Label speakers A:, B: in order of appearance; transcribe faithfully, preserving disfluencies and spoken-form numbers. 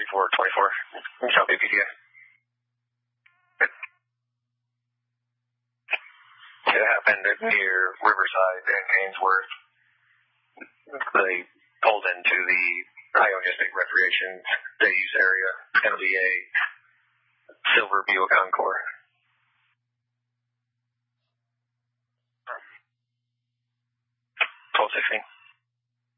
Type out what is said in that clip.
A: thirty-four twenty-four. Copy, P T A. It happened near Riverside and Ainsworth. They pulled into the Ionia State Recreation Day Use area. It's going to be a silver Buick Encore.